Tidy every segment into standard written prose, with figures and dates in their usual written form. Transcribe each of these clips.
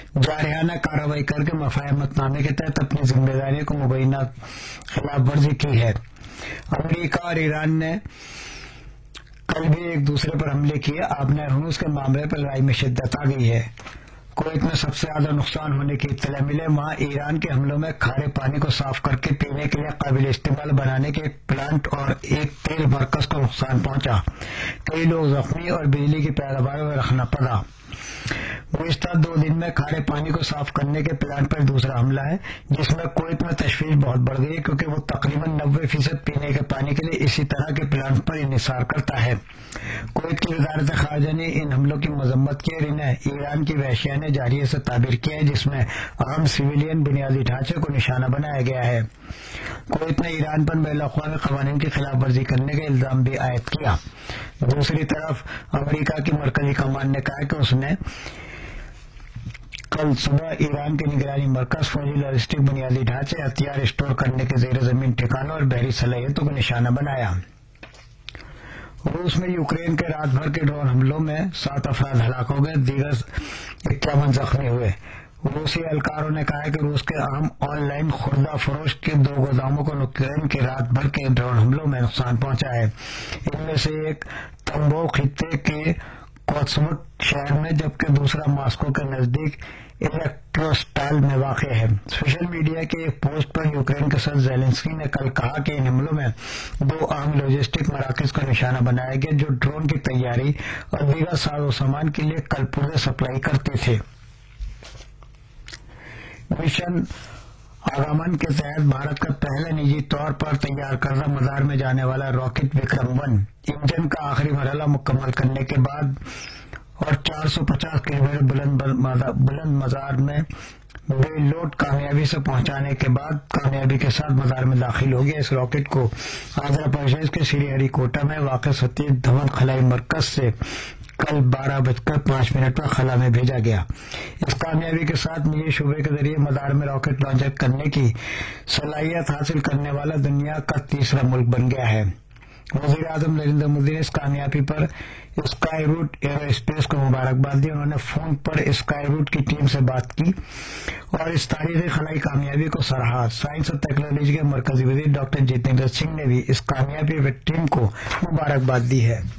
جارحانہ کارروائی کر کے مفاہمت نامے کے تحت اپنی ذمہ داریوں کو مبینہ خلاف ورزی کی ہے۔ امریکہ اور ایران نے کل بھی ایک دوسرے پر حملے کیے۔ آب ہرمز کے معاملے پر لڑائی میں شدت آ گئی ہے۔ کویت میں سب سے زیادہ نقصان ہونے کی اطلاع ملے، وہاں ایران کے حملوں میں کھارے پانی کو صاف کر کے پینے کے لیے قابل استعمال بنانے کے ایک پلانٹ اور ایک تیل مرکز کو نقصان پہنچا، کئی لوگ زخمی اور بجلی کی پیداوار میں رکھنا پڑا۔ گزشتہ 2 دن میں کھارے پانی کو صاف کرنے کے پلانٹ پر دوسرا حملہ ہے، جس میں کویت میں تشویش بہت بڑھ گئی ہے، کیونکہ وہ تقریباً 90% پینے کے پانی کے لیے اسی طرح کے پلانٹ پر انحصار کرتا ہے۔ کویت کی وزارت خارجہ نے ان حملوں کی مذمت کی اور انہیں ایران کی وحشیانہ جاریہ سے تعبیر کیا ہے، جس میں اہم سویلین بنیادی ڈھانچے کو نشانہ بنایا گیا ہے۔ کویت نے ایران پر بین الاقوامی قوانین کی خلاف ورزی کرنے کا الزام بھی عائد کیا۔ دوسری طرف امریکہ کی مرکزی کمان نے کہا کہ اس نے کل صبح ایران کے نگرانی مرکز، فوجی لاجسٹک بنیادی ڈھانچے، ہتھیار اسٹور کرنے کے زیر زمین ٹھکانوں اور بحری صلاحیتوں کو نشانہ بنایا۔ روس میں یوکرین کے رات بھر کے ڈرون حملوں میں 7 افراد ہلاک ہو گئے، دیگر 51 زخمی ہوئے۔ روسی اہلکاروں نے کہا کہ روس کے اہم آن لائن خوردہ فروش کے 2 گوداموں کو یوکرین کے رات بھر کے ڈرون حملوں میں نقصان پہنچا ہے۔ ان میں سے ایک تمبو خطے کے کوتسموٹ شہر میں، جبکہ دوسرا ماسکو کے نزدیک الیکٹروسٹال میں واقع ہے۔ سوشل میڈیا کے ایک پوسٹ پر یوکرین کے صدر زیلنسکی نے کل کہا کہ ان حملوں میں 2 اہم لاجسٹک مراکز کو نشانہ بنایا گیا، جو ڈرون کی تیاری اور دیگر ساز و سامان کے لیے کل پرزے سپلائی کرتے تھے۔ مشن آگامن کے تحت بھارت کا پہلا نجی طور پر تیار کردہ مدار میں جانے والا راکٹ وکرم-1 انجن کا آخری مرحلہ مکمل کرنے کے بعد اور 450 کلومیٹر بلند مدار میں بے لوڈ کامیابی سے پہنچانے کے بعد کامیابی کے ساتھ مدار میں داخل ہو گیا۔ اس راکٹ کو آندھرا پردیش کے سری ہری کوٹا میں واقع ستیش دھون خلائی مرکز سے کل 12:05 پر خلا میں بھیجا گیا۔ اس کامیابی کے ساتھ نجی شعبے کے ذریعے مدار میں راکٹ لانچر کرنے کی صلاحیت حاصل کرنے والا دنیا کا تیسرا ملک بن گیا ہے۔ وزیر اعظم نریندر مودی نے اس کامیابی پر اسکائی روٹ ایرو اسپیس کو مبارکباد دی۔ انہوں نے فون پر اسکائی روٹ کی ٹیم سے بات کی اور اس تاریخی خلائی کامیابی کو سراہا۔ سائنس اور ٹیکنالوجی کے مرکزی وزیر ڈاکٹر جتیندر سنگھ نے بھی اس کامیابی پر ٹیم کو مبارکباد دی ہے۔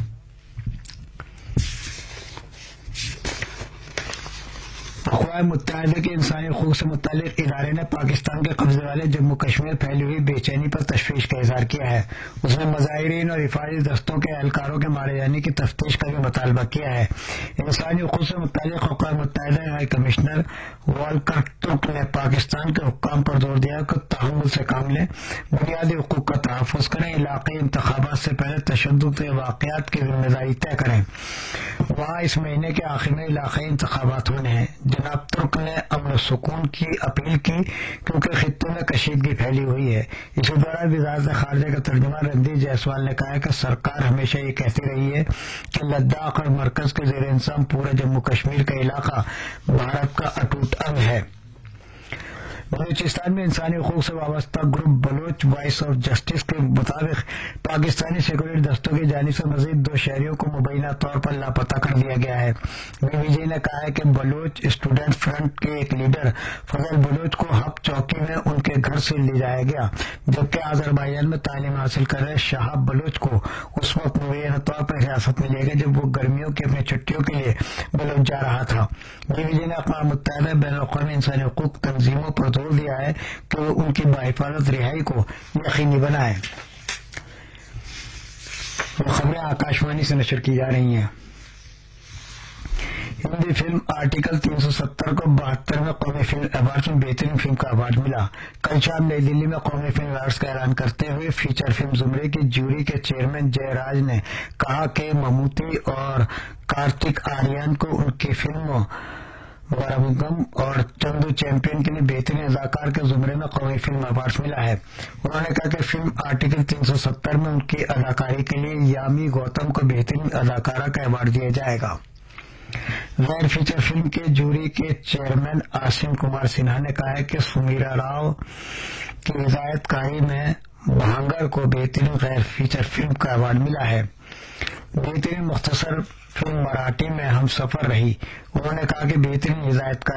اقوام متحدہ کے انسانی حقوق سے متعلق ادارے نے پاکستان کے قبضے والے جموں کشمیر پھیلی ہوئی بے چینی پر تشویش کا اظہار کیا ہے۔ اس نے مظاہرین اور حفاظتی دستوں کے اہلکاروں کے مارے جانے کی تفتیش کا بھی مطالبہ کیا ہے۔ انسانی حقوق سے متعلق اقوام متحدہ ہائی کمشنر والکر ٹرک نے پاکستان کے حکام پر زور دیا کہ تحمل سے کام لیں، بنیادی حقوق کا تحفظ کریں، علاقائی انتخابات سے پہلے تشدد کے واقعات کی ذمہ داری طے کریں۔ وہاں اس مہینے کے آخر میں علاقائی انتخابات ہونے ہیں۔ جناب ترک نے امن و سکون کی اپیل کی کیونکہ خطے میں کشیدگی پھیلی ہوئی ہے۔ اسی دوران وزارت خارجہ کا ترجمان رندھیر جیسوال نے کہا کہ سرکار ہمیشہ یہ کہتی رہی ہے کہ لداخ اور مرکز کے زیر انتظام پورا جموں کشمیر کا علاقہ بھارت کا اٹوٹ انگ ہے۔ بلوچستان میں انسانی حقوق سے وابستہ group Baloch voice of justice کے مطابق پاکستانی سیکورٹی دستوں کی جانب سے مزید 2 شہریوں کو مبینہ طور پر لاپتہ کر دیا گیا ہے۔ بی بی جی نے کہا ہے کہ بلوچ اسٹوڈنٹ فرنٹ کے ایک لیڈر فضل بلوچ کو حق چوکی میں ان کے گھر سے لے جایا گیا، جبکہ آذربائیجان میں تعلیم حاصل کر رہے شہاب بلوچ کو اس وقت مبینہ طور پر حراست میں لیا گیا جب وہ گرمیوں کی اپنی چھٹیوں کے لیے بلوچ جا رہا تھا۔ بی بی جی نے اقوام متحدہ بین الاقوامی انسانی حقوق تنظیموں پر زور دیا ہے کہ وہ ان کی باحفاظت رہائی کو یقینی بنائیں۔ خبریں آکاشوانی سے نشر کی جا رہی ہیں۔ ہندی فلم آرٹیکل 370 کو 72ویں قومی فلم ایوارڈز میں بہترین فلم کا ایوارڈ ملا۔ کل شام نئی دلی میں قومی فلم ایوارڈز کا اعلان کرتے ہوئے فیچر فلم زمرے کی جیوری کے چیئرمین جے راج نے کہا کہ مموٹی اور کارتک آریان کو ان کی فلموں ورمگم اور چندو چیمپئن کے لیے بہترین اداکار کے زمرے میں قومی فلم ایوارڈ ملا ہے۔ انہوں نے کہا کہ فلم آرٹیکل 370 میں ان کی اداکاری کے لیے یامی گوتم کو بہترین اداکارہ کا ایوارڈ دیا جائے گا۔ غیر فیچر فلم کے جوری کے چیئرمین آسین کمار سنہا نے کہا ہے کہ سمیرا راؤ کی ہدایت کاری میں بھانگر کو بہترین غیر فیچر فلم کا ایوارڈ ملا ہے۔ بہترین مختصر فلم مراٹھی میں ہم سفر رہی۔ انہوں نے کہا کہ بہترین ہدایت